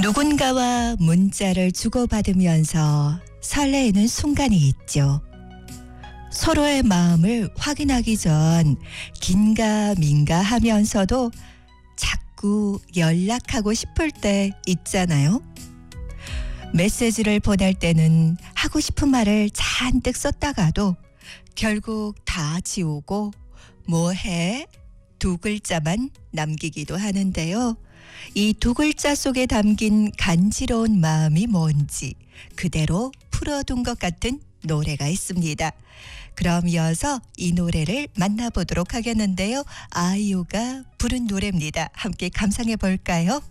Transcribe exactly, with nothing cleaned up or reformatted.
누군가와 문자를 주고받으면서 설레이는 순간이 있죠. 서로의 마음을 확인하기 전 긴가민가 하면서도 자꾸 연락하고 싶을 때 있잖아요. 메시지를 보낼 때는 하고 싶은 말을 잔뜩 썼다가도 결국 다 지우고 뭐해? 두 글자만 남기기도 하는데요. 이 두 글자 속에 담긴 간지러운 마음이 뭔지 그대로 풀어둔 것 같은 노래가 있습니다. 그럼 이어서 이 노래를 만나보도록 하겠는데요. 아이유가 부른 노래입니다. 함께 감상해 볼까요?